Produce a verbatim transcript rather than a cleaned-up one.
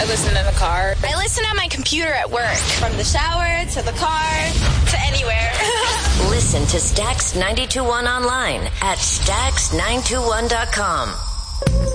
I listen in the car. I listen on my computer at work. From the shower to the car to anywhere. Listen to Stax ninety-two point one online at stax nine two one dot com.